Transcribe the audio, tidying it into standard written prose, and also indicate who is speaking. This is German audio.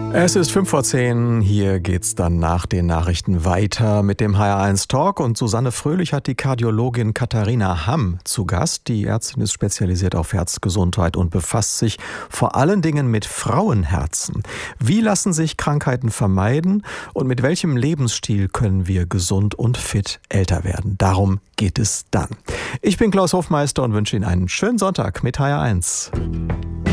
Speaker 1: Es ist 5:10 hier geht's dann nach den Nachrichten weiter mit dem HR1 Talk und Susanne Fröhlich hat die Kardiologin Katharina Hamm zu Gast. Die Ärztin ist spezialisiert auf Herzgesundheit und befasst sich vor allen Dingen mit Frauenherzen. Wie lassen sich Krankheiten vermeiden und mit welchem Lebensstil können wir gesund und fit älter werden? Darum geht es dann. Ich bin Klaus Hofmeister und wünsche Ihnen einen schönen Sonntag mit HR1.